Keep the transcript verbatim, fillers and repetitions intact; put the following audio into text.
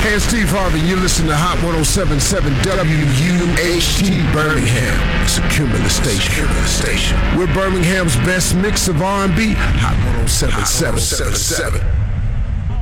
Hey, it's Steve Harvey. You listen to Hot one oh seven point seven W U H T Birmingham. It's a Cumulus station. Cumulus station. We're Birmingham's best mix of R and B. Hot one oh seven point seven.